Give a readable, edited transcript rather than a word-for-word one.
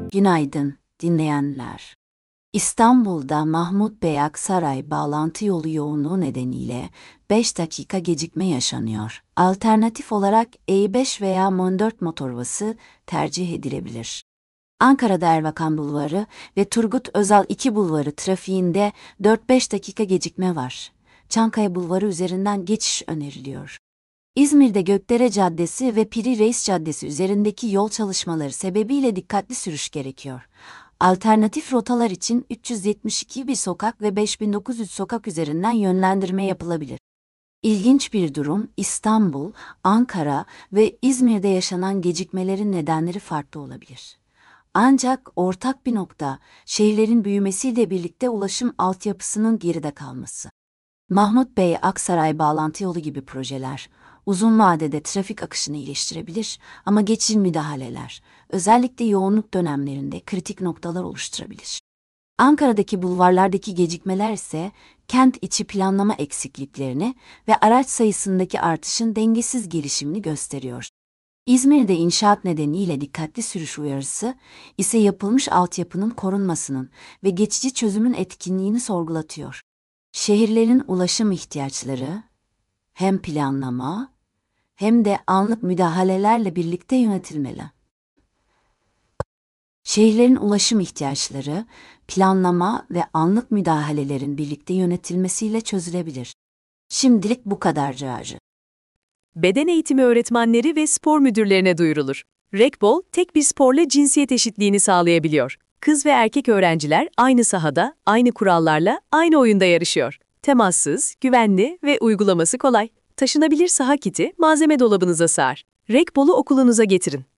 Günaydın dinleyenler. İstanbul'da Mahmut Bey Aksaray bağlantı yolu yoğunluğu nedeniyle 5 dakika gecikme yaşanıyor. Alternatif olarak E5 veya M4 motorvası tercih edilebilir. Ankara'da Erbakan Bulvarı ve Turgut Özal 2 Bulvarı trafiğinde 4-5 dakika gecikme var. Çankaya Bulvarı üzerinden geçiş öneriliyor. İzmir'de Gökdere Caddesi ve Piri Reis Caddesi üzerindeki yol çalışmaları sebebiyle dikkatli sürüş gerekiyor. Alternatif rotalar için 372 bir sokak ve 5900 sokak üzerinden yönlendirme yapılabilir. İlginç bir durum, İstanbul, Ankara ve İzmir'de yaşanan gecikmelerin nedenleri farklı olabilir. Ancak ortak bir nokta, şehirlerin büyümesiyle birlikte ulaşım altyapısının geride kalması. Mahmut Bey Aksaray bağlantı yolu gibi projeler, uzun vadede trafik akışını iyileştirebilir ama geçici müdahaleler, özellikle yoğunluk dönemlerinde kritik noktalar oluşturabilir. Ankara'daki bulvarlardaki gecikmeler ise kent içi planlama eksikliklerini ve araç sayısındaki artışın dengesiz gelişimini gösteriyor. İzmir'de inşaat nedeniyle dikkatli sürüş uyarısı ise yapılmış altyapının korunmasının ve geçici çözümün etkinliğini sorgulatıyor. Şehirlerin ulaşım ihtiyaçları hem planlama hem de anlık müdahalelerle birlikte yönetilmeli. Şehirlerin ulaşım ihtiyaçları, planlama ve anlık müdahalelerin birlikte yönetilmesiyle çözülebilir. Şimdilik bu kadar Cacı. Beden eğitimi öğretmenleri ve spor müdürlerine duyurulur. Rekbol, tek bir sporla cinsiyet eşitliğini sağlayabiliyor. Kız ve erkek öğrenciler aynı sahada, aynı kurallarla, aynı oyunda yarışıyor. Temassız, güvenli ve uygulaması kolay. Taşınabilir saha kiti malzeme dolabınıza sığar. Rekbol'u okulunuza getirin.